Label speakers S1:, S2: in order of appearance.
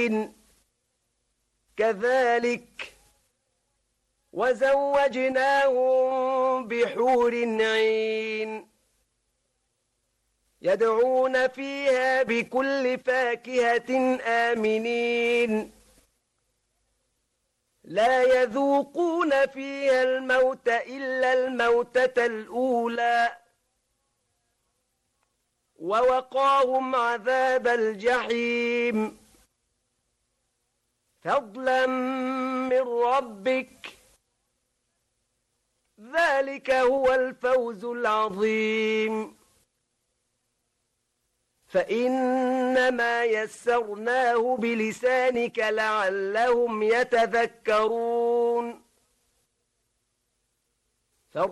S1: مبين كذلك وزوجناهم بحور عين يدعون فيها بكل فاكهة آمنين لا يذوقون فيها الموت إلا الموتة الأولى ووقاهم عذاب الجحيم فضلا من ربك ذلك هو الفوز العظيم فإنما يسرناه بلسانك لعلهم يتذكرون